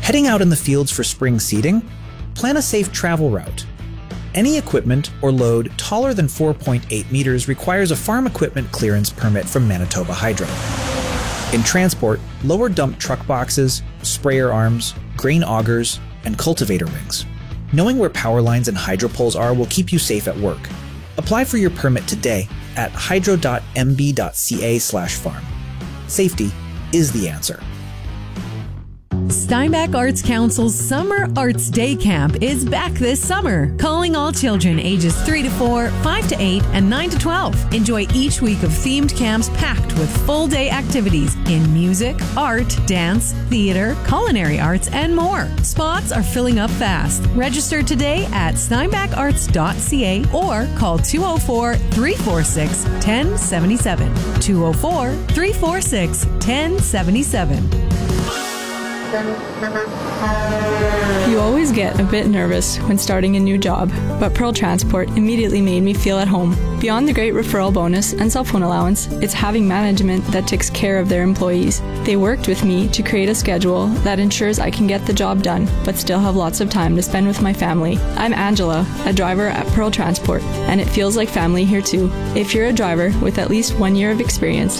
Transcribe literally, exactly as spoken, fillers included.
Heading out in the fields for spring seeding? Plan a safe travel route. Any equipment or load taller than four point eight meters requires a farm equipment clearance permit from Manitoba Hydro. In transport, lower dump truck boxes, sprayer arms, grain augers, and cultivator rings. Knowing where power lines and hydro poles are will keep you safe at work. Apply for your permit today at hydro dot m b dot c a slash farm. Safety is the answer. Steinbach Arts Council's Summer Arts Day Camp is back this summer, calling all children ages three to four, five to eight, and nine to twelve. Enjoy each week of themed camps packed with full-day activities in music, art, dance, theater, culinary arts, and more. Spots are filling up fast. Register today at steinbach arts dot c a or call two oh four, three four six, one oh seven seven. two oh four, three four six, one oh seven seven. You always get a bit nervous when starting a new job, but Pearl Transport immediately made me feel at home. Beyond the great referral bonus and cell phone allowance, it's having management that takes care of their employees. They worked with me to create a schedule that ensures I can get the job done, but still have lots of time to spend with my family. I'm Angela, a driver at Pearl Transport, and it feels like family here too. If you're a driver with at least one year of experience,